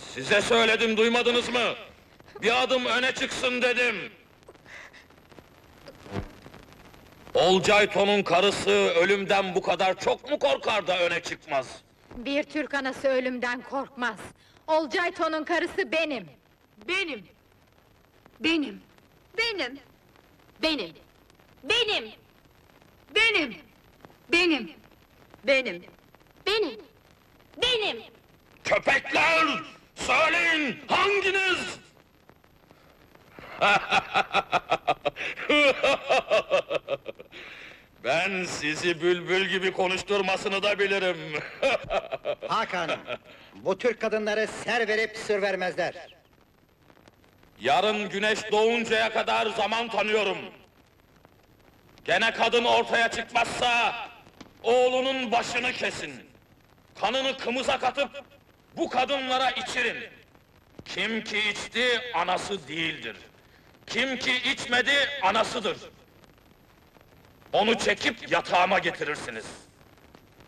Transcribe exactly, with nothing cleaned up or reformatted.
Size söyledim, duymadınız mı? Bir adım öne çıksın dedim! Olcay karısı ölümden bu kadar çok mu korkar da öne çıkmaz? Bir Türk anası ölümden korkmaz. Olcay Ton'un karısı benim. Benim. Benim. Benim. Benim. Benim. Benim. Benim. Benim. Benim. Benim. Köpekler! Söyleyin, hanginiz? Ben sizi bülbül gibi konuşturmasını da bilirim. Hakan, bu Türk kadınları ser verip sır vermezler. Yarın güneş doğuncaya kadar zaman tanıyorum. Gene kadın ortaya çıkmazsa, oğlunun başını kesin. Kanını kımıza katıp, bu kadınlara içirin. Kim ki içti, anası değildir. Kim ki içmedi, anasıdır. Onu çekip yatağıma getirirsiniz.